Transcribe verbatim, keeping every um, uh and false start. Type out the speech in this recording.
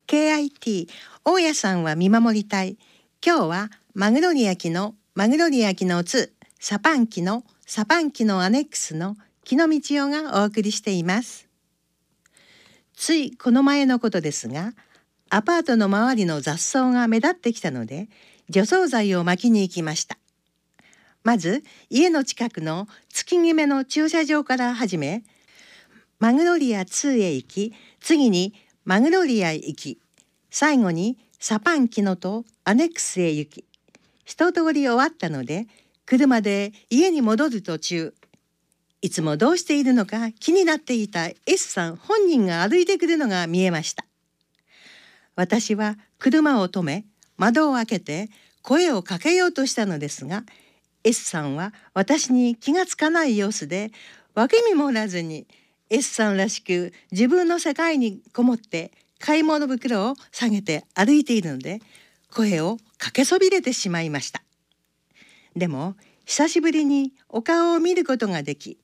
ケーアイティー 大家さんは見守りたい。今日はマグロリア紀のマグロリア紀のツー、サパン紀のサパン紀のアネックスの木の道夫がお送りしています。ついこの前のことですが、アパートの周りの雑草が目立ってきたので、除草剤を撒きに行きました。まず家の近くの月決めの駐車場から始め、マグロリアツーへ行き、次にマグロリアへ行き、最後にサパン紀のとアネックスへ行き、一通り終わったので、車で家に戻る途中、いつもどうしているのか気になっていた S さん本人が歩いてくるのが見えました。私は車を止め、窓を開けて声をかけようとしたのですが、S さんは私に気がつかない様子で、訳にもおらずに S さんらしく自分の世界にこもって買い物袋を下げて歩いているので、声をかけそびれてしまいました。でも久しぶりにお顔を見ることができ、